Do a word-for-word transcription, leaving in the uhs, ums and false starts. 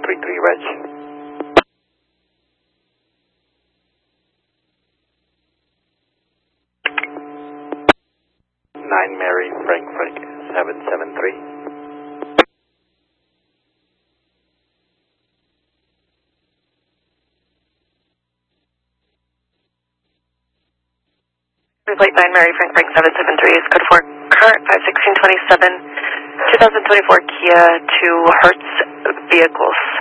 three three, Reg. nine Mary, Frank Frank, seven seven three. Plate nine Mary, Frank Frank, seven seven three is code four, current five sixteen twenty-seven, twenty twenty-four Kia to Hertz Vehicles.